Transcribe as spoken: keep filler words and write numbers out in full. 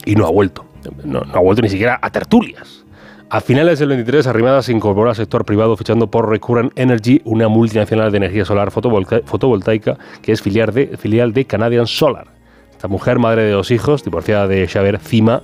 y no ha vuelto. No, no ha vuelto ni siquiera a tertulias. A finales del veintitrés, Arrimadas se incorporó al sector privado fichando por Recurrent Energy, una multinacional de energía solar fotovolta- fotovoltaica que es filial de, filial de Canadian Solar. Esta mujer, madre de dos hijos, divorciada de Xavier Cima,